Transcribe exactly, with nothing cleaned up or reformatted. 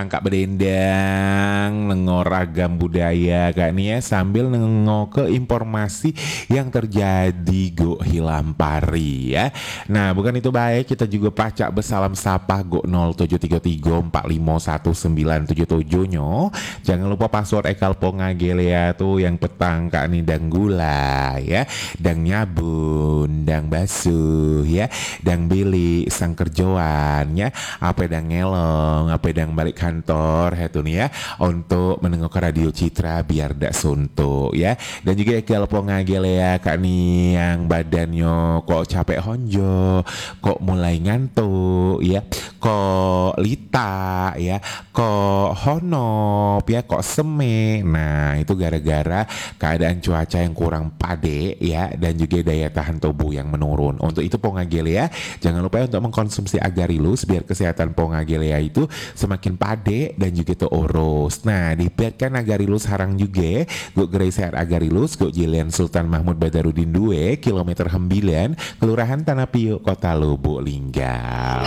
angkat bedendang, nengok ragam budaya kak nih ya, sambil nengok ke informasi yang terjadi go Hilampari ya. Nah bukan itu baik, kita juga pacak bersalam sapa go nol tujuh tiga tiga empat lima satu sembilan tujuh tujuh nyo. Jangan lupa password ekal pongagelea tuh yang petang kak nih, dang gula ya, dang nyabun, dang basuh ya, dang bili sang kerjaan ya, apa dang ngelong, apa dang balik kantor itu nih ya, untuk menengok radio Citra biar dak suntuk ya. Dan juga ekal pongagelea kak nih yang badannya kok capek honjo, kok mulai ngantuk ya, kok lita ya, kok honop ya, kok seme. Nah itu gara-gara keadaan cuaca yang kurang pade ya, dan juga daya tahan tubuh yang menurun. Untuk itu pongagelea jangan lupa untuk mengkonsumsi agarylus biar kesehatan pongagelea itu semakin pade dan juga tuh urus. Nah dibiarkan agarylus harang juga gue gerai sehat agarylus gue Jilian Sultan Mahmud Badarudin dua kilometer sembilan Kelurahan Tanah Piuk Kota Lubuk Linggau.